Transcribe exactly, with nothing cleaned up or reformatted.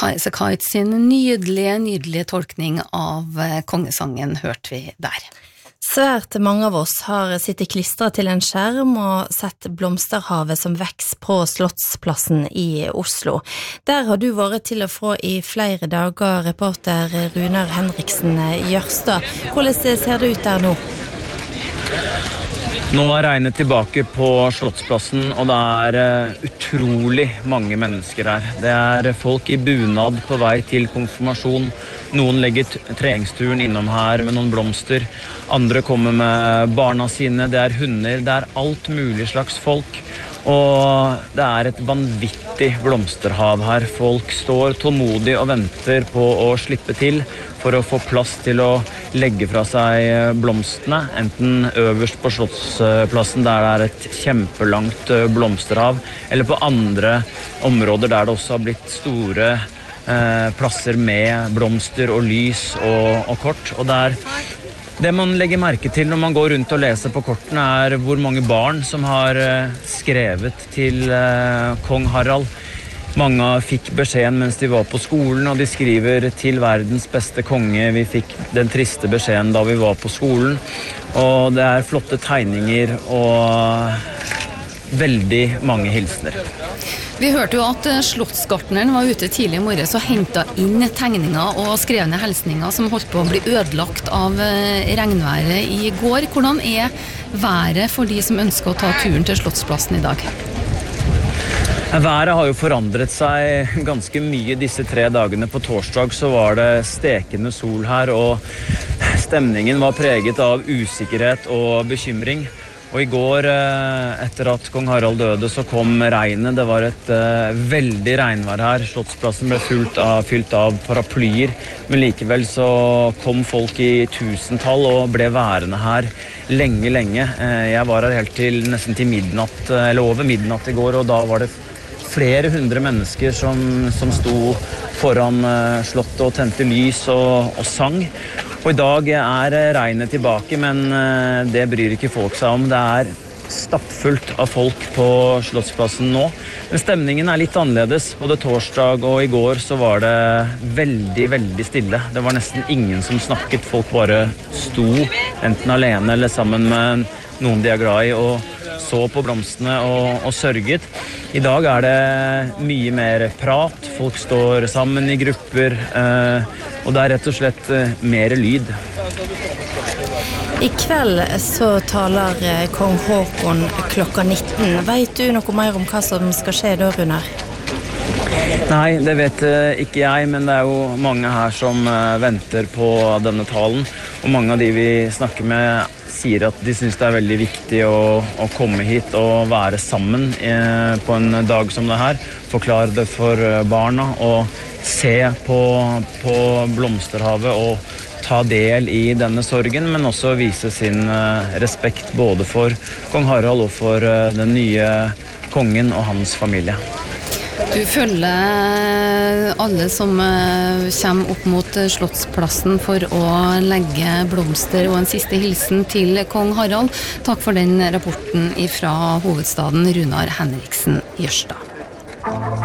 Highasakite sin nydelige, nydelige tolkning av kongesangen hørte vi der. Svært mange av oss har sittet klistret til en skjerm og sett blomsterhavet som veks på Slottsplassen i Oslo. Der har du vært til å få i flere dager, reporter Runar Henriksen Jørstad. Hvordan ser det ut der nå? Nå er regnet tilbake på Slottsplassen, og det er uh, utrolig mange mennesker her. Det er folk i bunad på vei til konfirmasjon. Noen legger treningsturen innom her med noen blomster. Andre kommer med barna sine. Det er hunder. Det er alt mulig slags folk. Og det er et vanvittig blomsterhav her. Folk står tålmodig og venter på å slippe til for å få plass til å legge fra seg blomstene, enten øverst på Slottsplassen der det er et kjempelangt blomsterhav, eller på andre områder der det også har blitt store eh, plasser med blomster og lys og, og kort. Og der Det man legger merke til når man går rundt og leser på kortene er hvor mange barn som har skrevet til eh, kong Harald. Mange fikk beskjeden mens de var på skolen, og de skriver til verdens beste konge. Vi fikk den triste beskjeden da vi var på skolen, og det er flotte tegninger og veldig mange hilsener. Vi hørte jo at slottsgartneren var ute tidlig i morges og hentet inn tegninger og skrevne hilsninger som holdt på å bli ødelagt av regnværet i går. Hvordan er været for de som ønsker å ta turen til Slottsplassen i dag? Været har jo forandret seg ganske mye disse tre dagene. På torsdag så var det stekende sol her, og stemningen var preget av usikkerhet og bekymring. Og i går, etter at kong Harald døde, så kom regnet. Det var et uh, veldig regnvær her. Slottsplassen ble fylt av, fylt av paraplyer, men likevel så kom folk i tusentall og ble værende her lenge, lenge. Uh, jeg var her helt til nesten til midnatt, eller over midnatt i går, og da var det flere hundre mennesker som, som sto foran uh, slottet og tente lys og, og sang. Og i dag er regnet tilbake, men det bryr ikke folk seg om. Det er stappfullt av folk på Slottsplassen nå. Men stemningen er litt annerledes. Både torsdag og i går så var det veldig, veldig stille. Det var nesten ingen som snakket. Folk bare sto enten alene eller sammen med noen de er glad i, og så på blomstene og, og sørget. I dag er det mye mer prat. Folk står sammen i grupper, eh, og det er rett og slett eh, mer lyd. I kveld så taler kong Håkon klokka nitten. Vet du noe mer om hva som skal skje da, Runar? Nei, det vet ikke jeg, men det er jo mange her som venter på denne talen. Og mange av de vi snakker med sier at de synes det er veldig viktig å, å komme hit og være sammen eh, på en dag som det her. Forklare det for barna og se på, på blomsterhavet og ta del i denne sorgen, men også vise sin eh, respekt både for kong Harald og for eh, den nye kongen og hans familie. Du følger alle som kommer opp mot Slottsplassen for å legge blomster og en siste hilsen til kong Harald. Takk for den rapporten fra hovedstaden, Runar Henriksen Jørstad.